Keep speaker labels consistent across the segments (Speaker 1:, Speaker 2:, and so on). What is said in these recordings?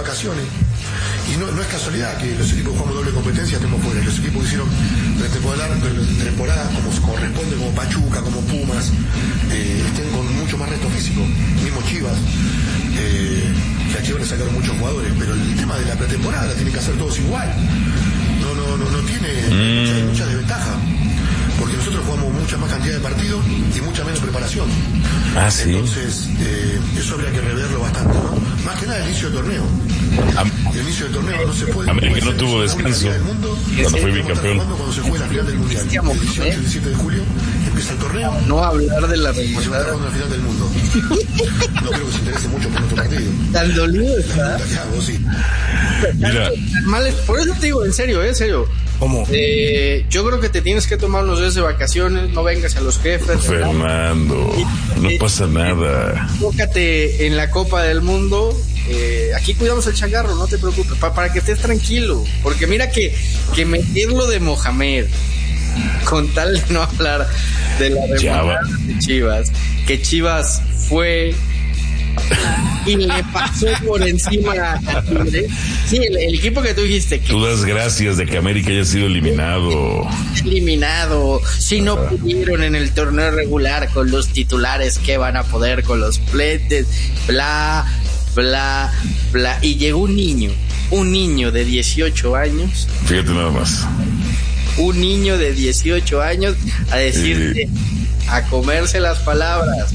Speaker 1: vacaciones. Y no es casualidad que los equipos que jugamos doble competencia estemos fuera. Los equipos que hicieron temporada como corresponde, como Pachuca, como Pumas, estén con mucho más resto físico. Mismo Chivas, que a Chivas le sacaron muchos jugadores, pero el tema de la pretemporada la tienen que hacer todos igual. No tiene mucha desventaja. Porque nosotros jugamos mucha más cantidad de partidos y mucha menos preparación.
Speaker 2: ¿Sí?
Speaker 1: Entonces, eso habría que reverlo bastante, ¿no? Más que nada el inicio del torneo. El inicio del torneo no se puede.
Speaker 2: América no tuvo descanso cuando fue bicampeón.
Speaker 1: Cuando se juega la final del mundial. El 18 y 17 de julio empieza el torneo.
Speaker 3: No hablar de la remontada.
Speaker 1: Se la final del mundo. No creo que se interese mucho por nuestro partido.
Speaker 3: Tan dolido está.
Speaker 1: Sí.
Speaker 2: Mira.
Speaker 3: Por eso te digo, en serio.
Speaker 4: ¿Cómo?
Speaker 3: Yo creo que te tienes que tomar unos días de vacaciones, no vengas a los jefes.
Speaker 2: Fernando, no pasa nada.
Speaker 3: Enfócate en la Copa del Mundo. Aquí cuidamos el changarro, no te preocupes, para que estés tranquilo. Porque mira que meterlo de Mohamed, con tal de no hablar de la remontada de Chivas, que Chivas fue y le pasó por encima a Tigres. Sí, el equipo que tú dijiste que
Speaker 2: tú das gracias de que América haya sido eliminado.
Speaker 3: Si no pudieron en el torneo regular con los titulares, ¿qué van a poder con los pletes? Bla, bla, bla. Y llegó un niño de 18 años.
Speaker 2: Fíjate nada más.
Speaker 3: Un niño de 18 años a decirte, a comerse las palabras.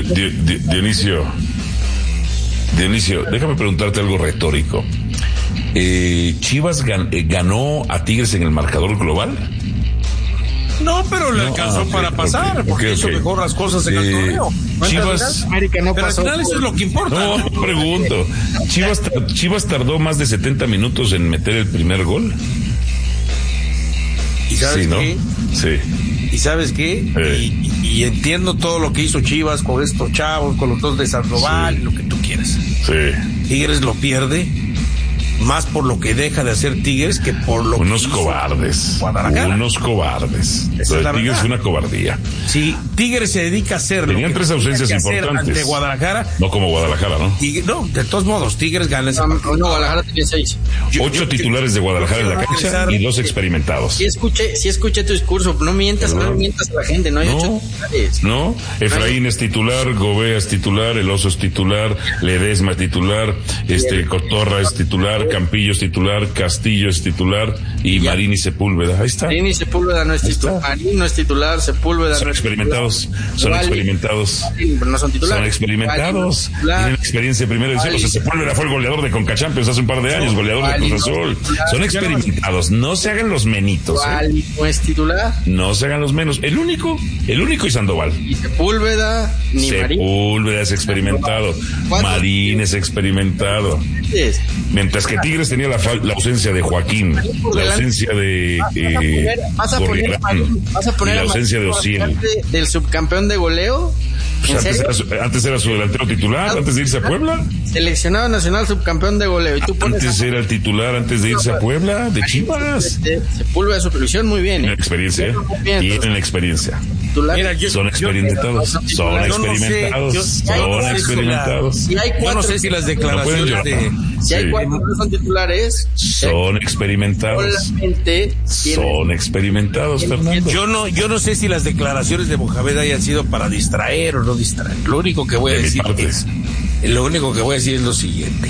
Speaker 3: Dionisio, déjame preguntarte algo retórico. ¿Chivas ganó a Tigres en el marcador global?
Speaker 4: No, pero le alcanzó para pasar, porque hizo mejor las cosas en el torneo.
Speaker 2: Chivas,
Speaker 4: pero al final eso es lo que importa.
Speaker 2: No, pregunto. ¿Chivas tardó más de 70 minutos en meter el primer gol?
Speaker 4: ¿Y sabes qué?
Speaker 2: Sí.
Speaker 4: ¿Y sabes qué? Y entiendo todo lo que hizo Chivas con estos chavos, con los dos de Sandoval, lo que tú quieras.
Speaker 2: Sí.
Speaker 4: Tigres lo pierde más por lo que deja de hacer Tigres que por lo
Speaker 2: unos
Speaker 4: que hizo
Speaker 2: cobardes.
Speaker 4: Guadalajara.
Speaker 2: Unos cobardes. Lo de Tigres fue una cobardía.
Speaker 4: Sí, Tigres se dedica a hacerlo.
Speaker 2: Tenían 3 ausencias importantes.
Speaker 4: Ante Guadalajara.
Speaker 2: No como Guadalajara, ¿no?
Speaker 4: No, de todos modos, Tigres gana ese partido.
Speaker 3: No, Guadalajara tenía 6.
Speaker 2: 8 titulares de Guadalajara en la cancha y 2 experimentados.
Speaker 3: Sí escuché tu discurso. No mientas a la gente. No hay 8 titulares.
Speaker 2: No, Efraín es titular, Gobea es titular, El Oso es titular, Ledesma es titular, Cotorra es titular, Campillo es titular, Castillo es titular y Marín y Sepúlveda. Ahí está.
Speaker 3: Marín y Sepúlveda no es titular. Marín no es titular, Sepúlveda
Speaker 2: son
Speaker 3: no es
Speaker 2: experimentados.
Speaker 3: titular.
Speaker 2: Son experimentados.
Speaker 3: Pero no son titulares.
Speaker 2: Son experimentados. Tienen experiencia de primera edición. O sea, Sepúlveda fue el goleador de Conca Champions hace un par de años, goleador de Cruz Azul. Son experimentados. No se hagan los menitos.
Speaker 3: No es titular.
Speaker 2: No se hagan los menos. El único y Sandoval.
Speaker 3: Y Sepúlveda, ni Marín.
Speaker 2: Sepúlveda es experimentado. Marín es experimentado. Mientras que Tigres tenía la ausencia de Joaquín, la ausencia de
Speaker 3: vas a poner
Speaker 2: la ausencia de Ociel.
Speaker 3: Del subcampeón de goleo.
Speaker 2: Pues antes era su delantero titular, antes de irse a Puebla.
Speaker 3: Seleccionado nacional subcampeón de goleo. Y tú
Speaker 2: antes era el titular, antes de irse a Puebla, de Chivas.
Speaker 3: Sepúlveda de supervisión, muy bien.
Speaker 2: Tienen experiencia, Tienen experiencia.
Speaker 3: Mira,
Speaker 2: son experimentados. Son experimentados.
Speaker 4: Yo no sé si las declaraciones
Speaker 3: si hay 4 que son titulares,
Speaker 2: son experimentados. Son experimentados, Fernando.
Speaker 4: Yo no sé si las declaraciones de Mohamed hayan sido para distraer o no distraer. Lo único que voy a decir es lo siguiente.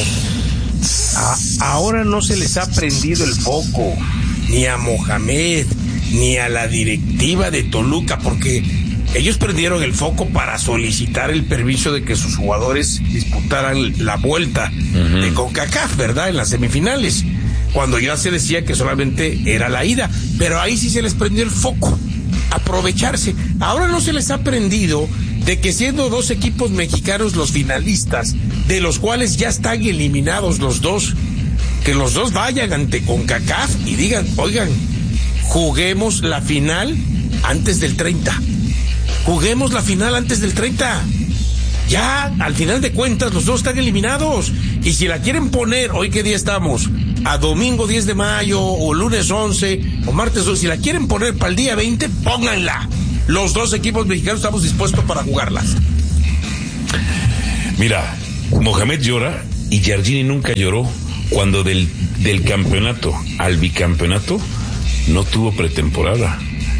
Speaker 4: Ahora no se les ha prendido el foco ni a Mohamed ni a la directiva de Toluca, porque ellos prendieron el foco para solicitar el permiso de que sus jugadores disputaran la vuelta de CONCACAF, ¿verdad? En las semifinales, cuando ya se decía que solamente era la ida, pero ahí sí se les prendió el foco, aprovecharse. Ahora no se les ha prendido de que siendo 2 equipos mexicanos los finalistas, de los cuales ya están eliminados los dos, que los dos vayan ante CONCACAF y digan, oigan, juguemos la final antes del 30. Juguemos la final antes del 30. Ya, al final de cuentas, los dos están eliminados. Y si la quieren poner, hoy qué día estamos, a domingo 10 de mayo, o lunes 11, o martes 12, si la quieren poner para el día 20, pónganla. Los 2 equipos mexicanos estamos dispuestos para jugarlas.
Speaker 2: Mira, Mohamed llora Y Giardini nunca lloró cuando del campeonato al bicampeonato no tuvo pretemporada.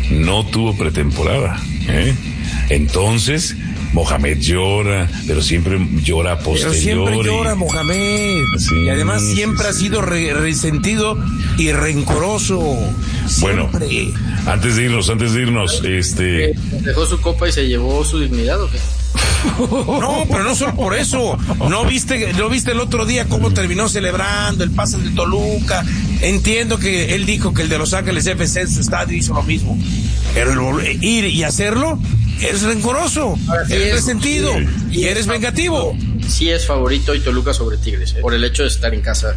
Speaker 2: Entonces Mohamed llora, pero siempre llora a posteriori.
Speaker 4: Pero siempre llora Mohamed.
Speaker 2: Sí,
Speaker 4: y además siempre ha sido resentido y rencoroso.
Speaker 2: Bueno,
Speaker 4: Siempre.
Speaker 2: antes de irnos,
Speaker 3: ¿Dejó su copa y se llevó su dignidad o qué?
Speaker 4: No, pero no solo por eso. ¿No viste el otro día cómo terminó celebrando el pase de Toluca? Entiendo que él dijo que el de Los Ángeles FC en su estadio hizo lo mismo, pero el ir y hacerlo es rencoroso, es resentido y eres vengativo.
Speaker 3: Sí es favorito y Toluca sobre Tigres, por el hecho de estar en casa.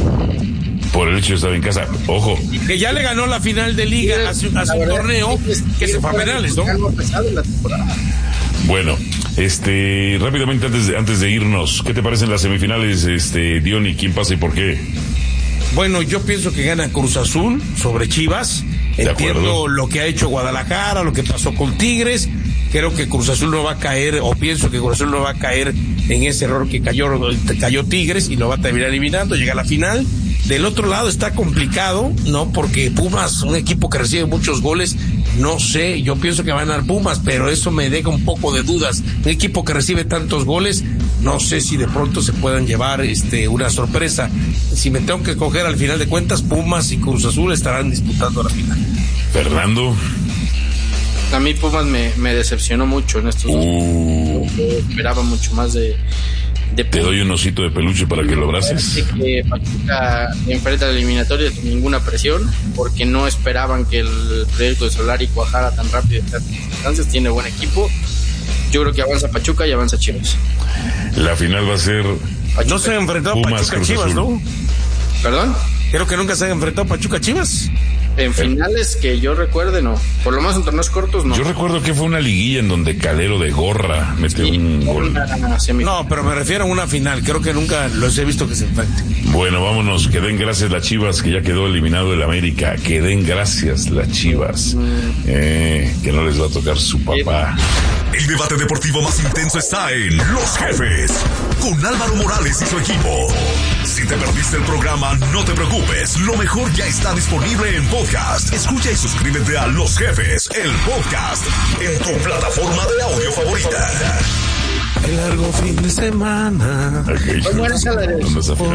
Speaker 2: Ojo.
Speaker 4: Que ya le ganó la final de liga hace un torneo que se fue a penales, ¿no?
Speaker 2: Bueno, rápidamente antes de irnos, ¿qué te parecen las semifinales, Diony? ¿Quién pasa y por qué?
Speaker 4: Bueno, yo pienso que gana Cruz Azul sobre Chivas. Entiendo lo que ha hecho Guadalajara, lo que pasó con Tigres. Creo que Cruz Azul no va a caer, o pienso que Cruz Azul no va a caer en ese error que cayó Tigres y lo va a terminar eliminando, llega a la final. Del otro lado está complicado, ¿no? Porque Pumas, un equipo que recibe muchos goles, no sé, yo pienso que va a ganar Pumas, pero eso me deja un poco de dudas. Un equipo que recibe tantos goles, no sé si de pronto se puedan llevar una sorpresa. Si me tengo que escoger al final de cuentas, Pumas y Cruz Azul estarán disputando la final.
Speaker 2: Fernando.
Speaker 3: A mí Pumas me decepcionó mucho en estos dos. Esperaba mucho más de
Speaker 2: Te doy un osito de peluche para que lo abraces.
Speaker 3: Que Pachuca enfrenta la eliminatoria sin ninguna presión, porque no esperaban que el proyecto de Solari cuajara tan rápido en estas circunstancias. Tiene buen equipo. Yo creo que avanza Pachuca y avanza Chivas.
Speaker 2: La final va a ser
Speaker 3: Pachuca.
Speaker 4: No se ha enfrentado
Speaker 2: Pumas,
Speaker 4: Pachuca Chivas, ¿no?
Speaker 3: ¿Perdón?
Speaker 4: Creo que nunca se ha enfrentado Pachuca Chivas.
Speaker 3: En finales que yo recuerde, no. Por lo menos en torneos cortos, no.
Speaker 2: Yo recuerdo que fue una liguilla en donde Calero de gorra metió un gol.
Speaker 4: No, pero me refiero a una final. Creo que nunca los he visto que se enfrenten.
Speaker 2: Bueno, vámonos. Que den gracias las Chivas, que ya quedó eliminado el América. Que den gracias las Chivas. Que no les va a tocar su papá.
Speaker 5: El debate deportivo más intenso está en Los Jefes, con Álvaro Morales y su equipo. Si te perdiste el programa, no te preocupes. Lo mejor ya está disponible en podcast. Escucha y suscríbete a Los Jefes, el podcast, en tu plataforma de audio favorita.
Speaker 4: El largo fin de semana.
Speaker 3: ¿Cómo era esa la de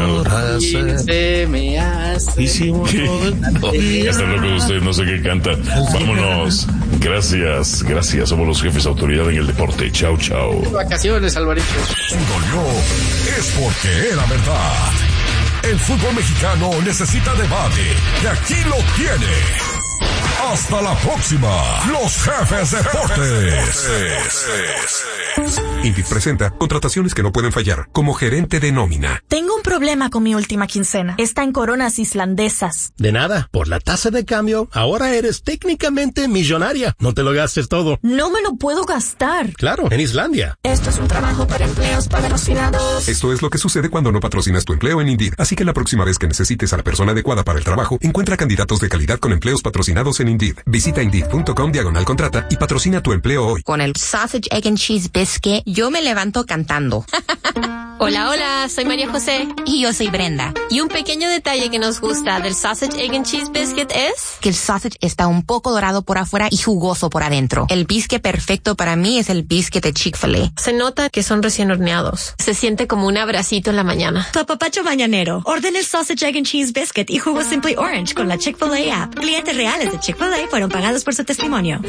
Speaker 4: Hicimos todo el
Speaker 2: Ya está loco usted, no sé qué canta. Vámonos. Gracias. Somos Los Jefes, autoridad en el deporte. Chau.
Speaker 3: Vacaciones, Alvarito.
Speaker 5: Si dolió, es porque era verdad. El fútbol mexicano necesita debate. Y aquí lo tiene. Hasta la próxima. Los Jefes Deportes.
Speaker 6: INDIT presenta contrataciones que no pueden fallar, como gerente de nómina.
Speaker 7: Tengo un problema con mi última quincena. Está en coronas islandesas.
Speaker 8: De nada, por la tasa de cambio, ahora eres técnicamente millonaria. No te lo gastes todo.
Speaker 7: No me lo puedo gastar.
Speaker 8: Claro, en Islandia.
Speaker 7: Esto es un trabajo para empleos patrocinados.
Speaker 6: Esto es lo que sucede cuando no patrocinas tu empleo en Indeed. Así que la próxima vez que necesites a la persona adecuada para el trabajo, encuentra candidatos de calidad con empleos patrocinados en Indeed. Visita Indeed.com/contrata y patrocina tu empleo hoy.
Speaker 9: Con el Sausage, Egg and Cheese Biscuit, yo me levanto cantando.
Speaker 10: Hola, soy María José.
Speaker 9: Y yo soy Brenda.
Speaker 10: Y un pequeño detalle que nos gusta del Sausage, Egg and Cheese Biscuit es
Speaker 9: que el sausage está un poco dorado por afuera y jugoso por adentro. El biscuit perfecto para mí es el biscuit de Chick-fil-A.
Speaker 10: Se nota que son recién horneados. Se siente como un abracito en la mañana.
Speaker 7: Tu apapacho mañanero. Orden el Sausage, Egg and Cheese Biscuit y jugo Simply Orange con la Chick-fil-A app. Clientes reales de Chick-fil-A fueron pagados por su testimonio.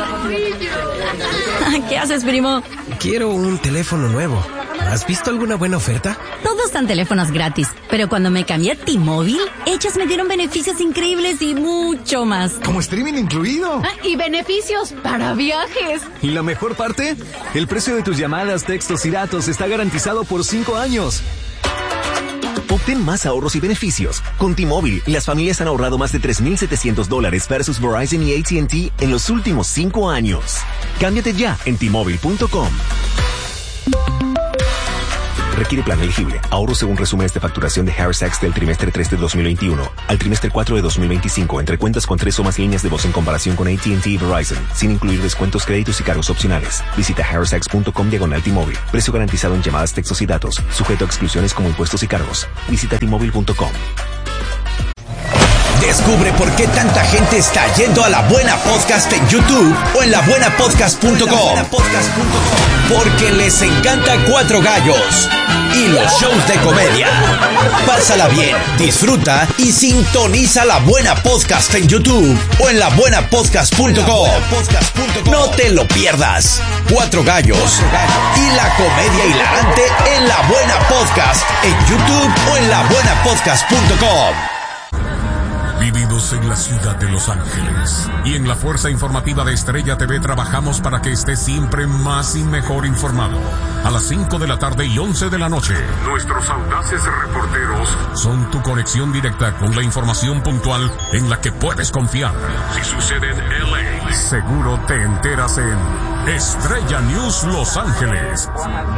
Speaker 7: ¿Qué haces, primo?
Speaker 11: Quiero un teléfono nuevo. ¿Has visto alguna buena oferta?
Speaker 12: Todos dan teléfonos gratis, pero cuando me cambié a T-Mobile, ellos me dieron beneficios increíbles y mucho más.
Speaker 13: ¿Como streaming incluido?
Speaker 10: Y beneficios para viajes.
Speaker 11: ¿Y la mejor parte? El precio de tus llamadas, textos y datos está garantizado por 5 años.
Speaker 14: Obtén más ahorros y beneficios. Con T-Mobile, las familias han ahorrado más de $3,700 versus Verizon y AT&T en los últimos 5 años. Cámbiate ya en T-Mobile.com. Requiere plan elegible. Ahorro según resúmenes de facturación de Harris Tax del trimestre 3 de 2021 al trimestre 4 de 2025 entre cuentas con 3 o más líneas de voz en comparación con AT&T y Verizon, sin incluir descuentos, créditos y cargos opcionales. Visita harristax.com/T-Mobile. Precio garantizado en llamadas, textos y datos. Sujeto a exclusiones como impuestos y cargos. Visita T-Mobile.com.
Speaker 13: Descubre por qué tanta gente está yendo a La Buena Podcast en YouTube o en labuenapodcast.com. Porque les encanta Cuatro Gallos y los shows de comedia. Pásala bien, disfruta y sintoniza La Buena Podcast en YouTube o en labuenapodcast.com. No te lo pierdas. Cuatro Gallos y la comedia hilarante en La Buena Podcast en YouTube o en labuenapodcast.com.
Speaker 15: Vivimos en la ciudad de Los Ángeles y en la Fuerza Informativa de Estrella TV trabajamos para que estés siempre más y mejor informado. A las 5 de la tarde y 11 de la noche, nuestros audaces reporteros son tu conexión directa con la información puntual en la que puedes confiar. Si sucede en LA, seguro te enteras en Estrella News Los Ángeles.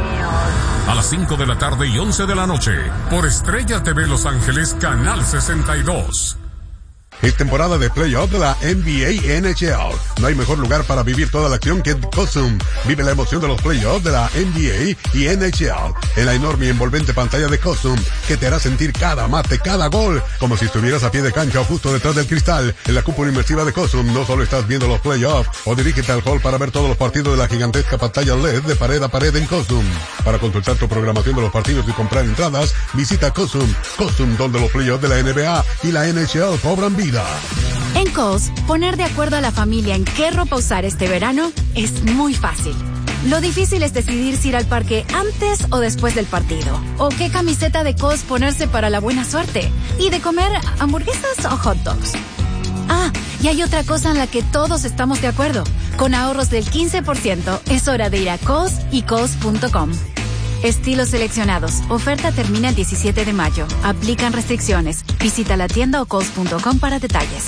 Speaker 15: A las 5 de la tarde y 11 de la noche, por Estrella TV Los Ángeles, Canal 62.
Speaker 16: Es temporada de playoff de la NBA y NHL. No hay mejor lugar para vivir toda la acción que Cosum. Vive la emoción de los playoffs de la NBA y NHL en la enorme y envolvente pantalla de Cosum, que te hará sentir cada mate, cada gol, como si estuvieras a pie de cancha o justo detrás del cristal. En la cúpula inmersiva de Cosum no solo estás viendo los playoffs, o dirígete al hall para ver todos los partidos de la gigantesca pantalla LED de pared a pared en Cosum. Para consultar tu programación de los partidos y comprar entradas, visita Cosum. Cosum, donde los playoffs de la NBA y la NHL cobran vida.
Speaker 17: En Kohl's, poner de acuerdo a la familia en qué ropa usar este verano es muy fácil. Lo difícil es decidir si ir al parque antes o después del partido, o qué camiseta de Kohl's ponerse para la buena suerte, y de comer hamburguesas o hot dogs. Ah, y hay otra cosa en la que todos estamos de acuerdo. Con ahorros del 15%, es hora de ir a Kohl's y Kohls.com. Estilos seleccionados. Oferta termina el 17 de mayo. Aplican restricciones. Visita la tienda o Kohls.com para detalles.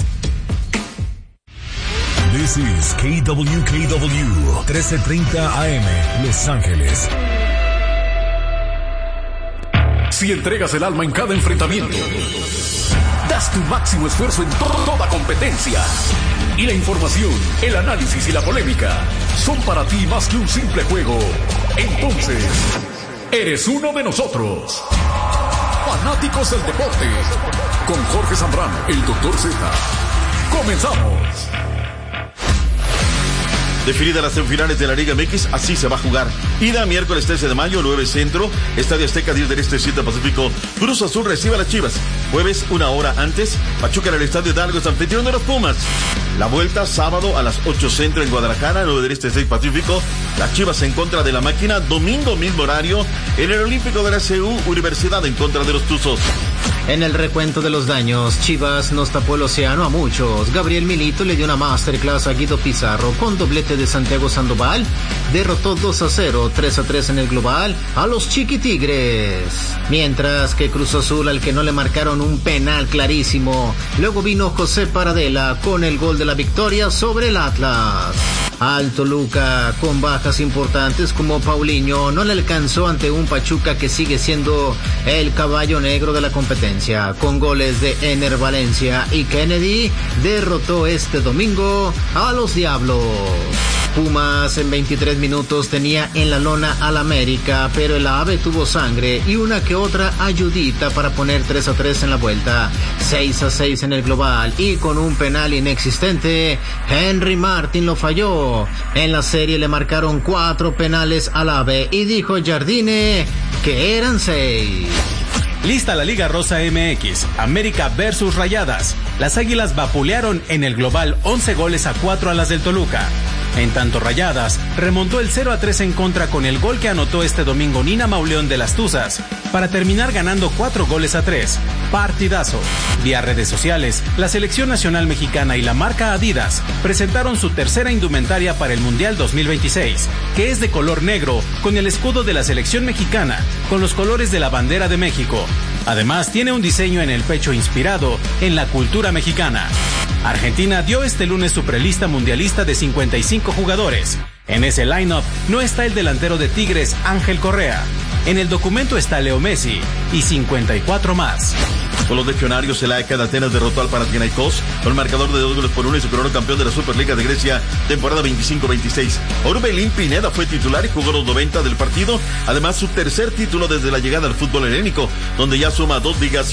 Speaker 5: This is KWKW 1330 AM, Los Ángeles.
Speaker 18: Si entregas el alma en cada enfrentamiento, das tu máximo esfuerzo en toda competencia, y la información, el análisis y la polémica son para ti más que un simple juego, entonces eres uno de nosotros. Fanáticos del deporte, con Jorge Zambrano, el Dr. Z. Comenzamos.
Speaker 19: Definidas las semifinales de la Liga MX, así se va a jugar. Ida miércoles 13 de mayo, 9 Centro, Estadio Azteca, 10 del Este, 7 Pacífico. Cruz Azul recibe a las Chivas. Jueves, 1 hora antes, Pachuca en el Estadio Hidalgo es anfitrión de los Pumas. La vuelta, sábado a las 8 Centro en Guadalajara, 9 del Este, 6 Pacífico. Las Chivas en contra de la Máquina. Domingo, mismo horario, en el Olímpico de la CU, Universidad en contra de los Tuzos.
Speaker 20: En el recuento de los daños, Chivas nos tapó el océano a muchos. Gabriel Milito le dio una masterclass a Guido Pizarro con doblete de Santiago Sandoval. Derrotó 2-0, 3-3 en el global a los Chiquitigres. Mientras que Cruz Azul, al que no le marcaron un penal clarísimo. Luego vino José Paradela con el gol de la victoria sobre el Atlas. Al Toluca, con bajas importantes como Paulinho, no le alcanzó ante un Pachuca que sigue siendo el caballo negro de la competencia. Con goles de Ener Valencia y Kennedy, derrotó este domingo a los Diablos. Pumas en 23 minutos tenía en la lona al América, pero el AVE tuvo sangre y una que otra ayudita para poner 3-3 en la vuelta, 6-6 en el global, y con un penal inexistente, Henry Martin lo falló. En la serie le marcaron 4 penales al AVE y dijo Jardine que eran 6.
Speaker 21: Lista la Liga Rosa MX, América versus Rayadas. Las Águilas vapulearon en el global 11-4 a las del Toluca. En tanto, Rayadas remontó el 0-3 en contra con el gol que anotó este domingo Nina Mauleón de las Tuzas, para terminar ganando 4-3. Partidazo. Vía redes sociales, la Selección Nacional Mexicana y la marca Adidas presentaron su tercera indumentaria para el Mundial 2026, que es de color negro, con el escudo de la Selección Mexicana, con los colores de la bandera de México. Además, tiene un diseño en el pecho inspirado en la cultura mexicana. Argentina dio este lunes su prelista mundialista de 55 jugadores. En ese line-up no está el delantero de Tigres, Ángel Correa. En el documento está Leo Messi y 54 más.
Speaker 19: Con los legionarios, el AEK de Atenas derrotó al Panathinaikos con un marcador de 2-1 y se coronó campeón de la Superliga de Grecia, temporada 25-26. Orbelín Pineda fue titular y jugó los 90 del partido, además su tercer título desde la llegada al fútbol helénico, donde ya suma 2 ligas